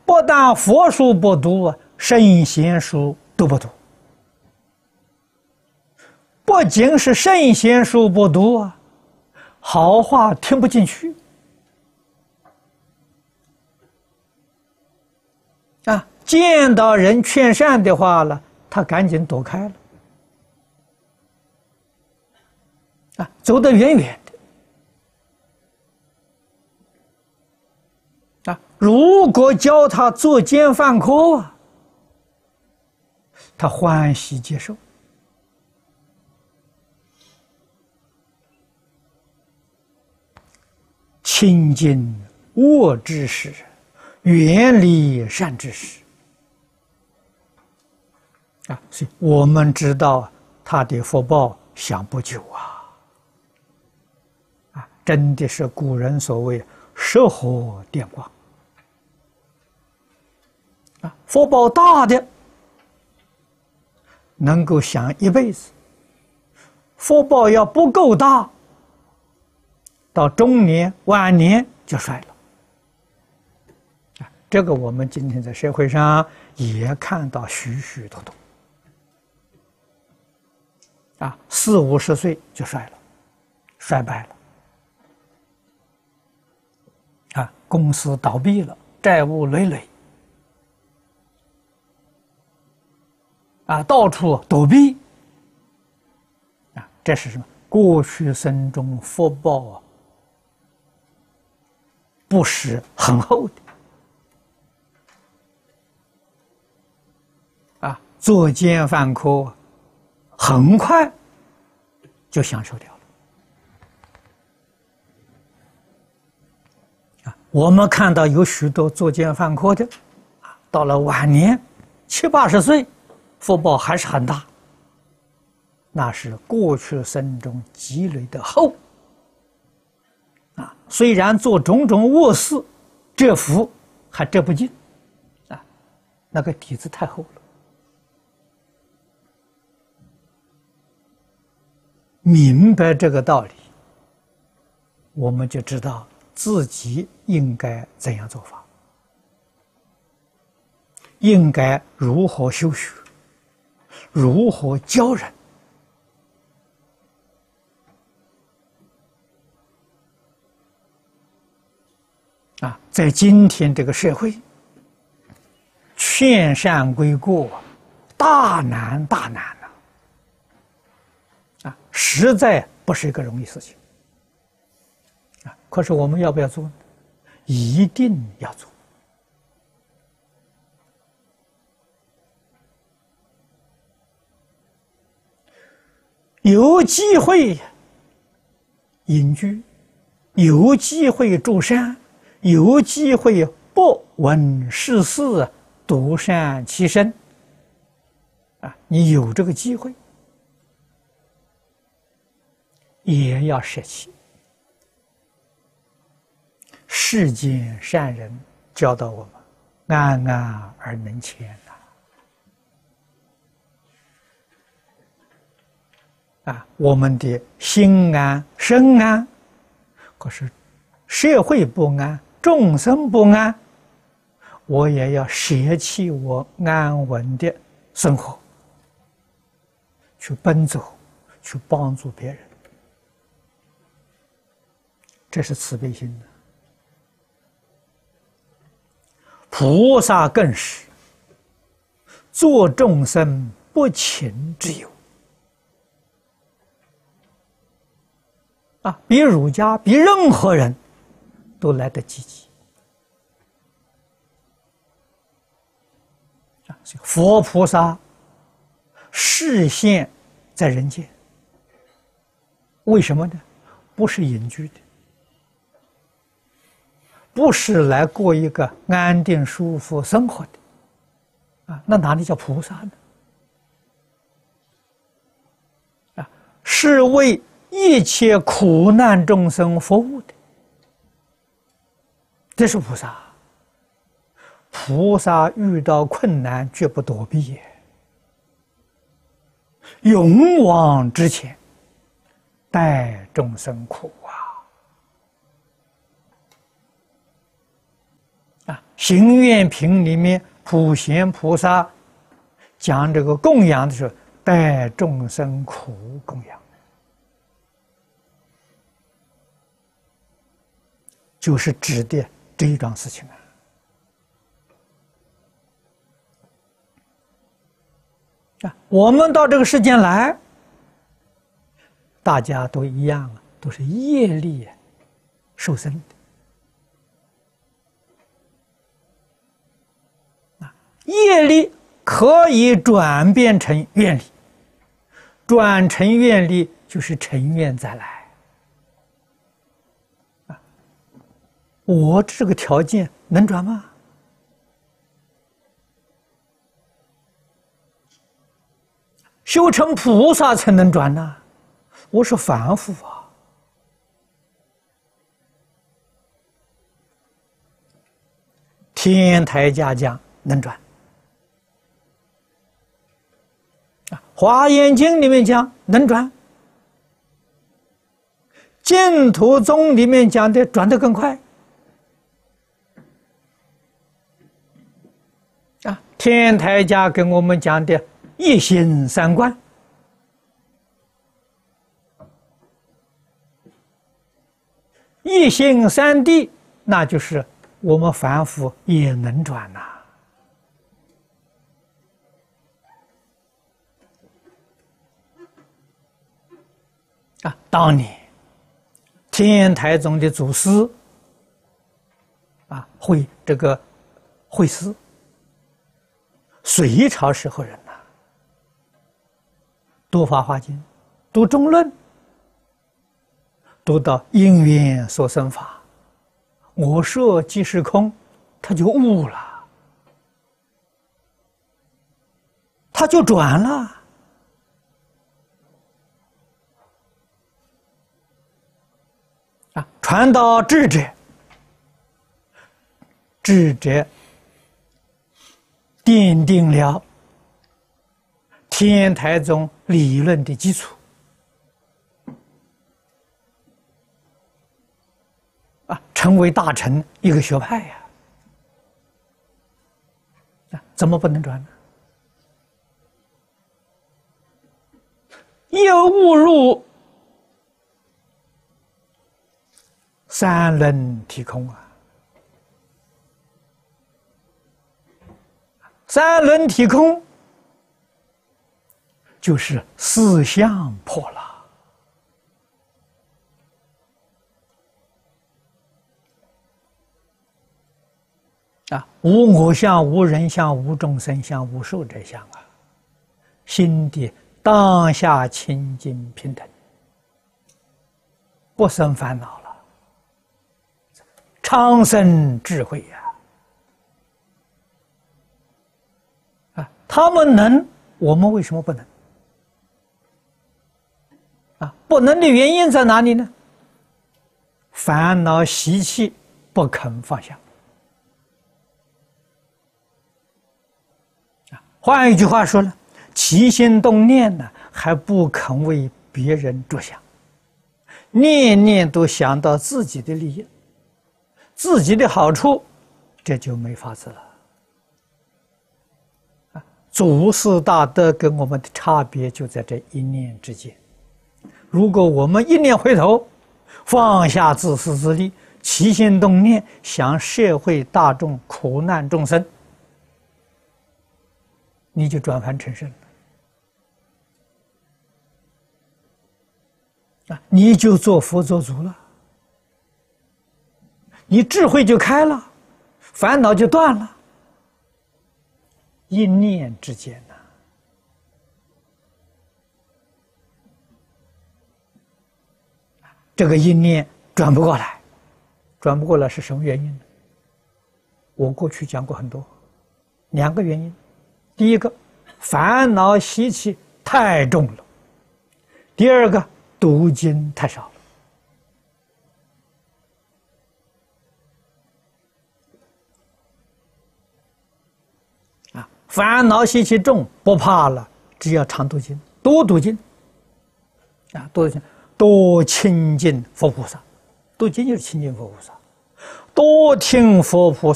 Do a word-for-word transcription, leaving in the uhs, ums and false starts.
不但佛书不读啊，圣贤书都不读。不仅是圣贤书不读啊，好话听不进去啊！见到人劝善的话了，他赶紧躲开了啊，走得远远的啊。如果教他作奸犯科啊，他欢喜接受。亲近恶知识，远离善知识啊！所以我们知道他的福报享不久啊！啊，真的是古人所谓“石火电光”啊，福报大的能够享一辈子，福报要不够大，到中年晚年就衰了啊！这个我们今天在社会上也看到许许多多啊，四五十岁就衰了，衰败了啊，公司倒闭了，债务累累啊，到处躲避啊，这是什么？过去生中福报啊不是很厚的啊，作奸犯科，很快就享受掉了啊。我们看到有许多作奸犯科的啊，到了晚年七八十岁，福报还是很大，那是过去生中积累的厚。啊，虽然做种种恶事，这福还折不尽，啊，那个底子太厚了。明白这个道理，我们就知道自己应该怎样做法，应该如何修学，如何教人。啊，在今天这个社会，劝善归过，大难大难呐！啊，实在不是一个容易事情。啊，可是我们要不要做呢？一定要做。有机会隐居，有机会助善。有机会不闻世事，独善其身啊！你有这个机会，也要舍弃。世间善人教导我们，安安而能谦呐！啊，我们的心安身安，可是社会不安。众生不安，我也要舍弃我安稳的生活，去奔走，去帮助别人，这是慈悲心的。菩萨更是做众生不勤之友啊，比儒家，比任何人都来得积极啊！佛菩萨示现在人间，为什么呢？不是隐居的，不是来过一个安定舒服生活的啊，那哪里叫菩萨呢？啊，是为一切苦难众生服务的。这是菩萨，菩萨遇到困难绝不躲避，勇往直前，待众生苦啊！ 啊，行愿品里面普贤菩萨讲这个供养的时候，代众生苦供养，就是指的这一桩事情啊。啊，我们到这个世间来，大家都一样啊，都是业力受生的。啊，业力可以转变成愿力，转成愿力就是成愿再来。啊，我这个条件能转吗？修成菩萨才能转呢，我是凡夫啊。天台家讲能转，啊，《华严经》里面讲能转，净土宗里面讲的转得更快。啊，天台家跟我们讲的一心三观，一心三谛，那就是我们凡夫也能转呐。啊，当年天台宗的祖师啊，会这个会师，隋朝时候人呐，读《法华经》，读《中论》，读到因缘所生法，我说即是空，他就悟了，他就转了。啊，传到智者，智者奠定了天台宗理论的基础。啊，成为大乘一个学派呀！啊，怎么不能转呢？又误入三轮体空啊！三轮体空就是四相破了。啊，无我相，无人相，无众生相，无寿者相啊！心地当下清净平等，不生烦恼了，长生智慧呀！啊，他们能，我们为什么不能？啊，不能的原因在哪里呢？烦恼习气不肯放下。换一句话说呢，起心动念呢，还不肯为别人着想，念念都想到自己的利益、自己的好处，这就没法子了。啊，祖师大德跟我们的差别就在这一念之间。如果我们一念回头，放下自私自利，起心动念想社会大众苦难众生，你就转凡成圣了，啊，你就做佛做主了，你智慧就开了，烦恼就断了，一念之间呐、啊，这个一念转不过来，转不过来是什么原因呢？我过去讲过很多，两个原因。第一个，烦恼习气太重了；第二个，读经太少了。啊，烦恼习气重不怕了，只要常读经，多读经，啊，多读经，多亲近佛菩萨，读经就是亲近佛菩萨，多听佛菩萨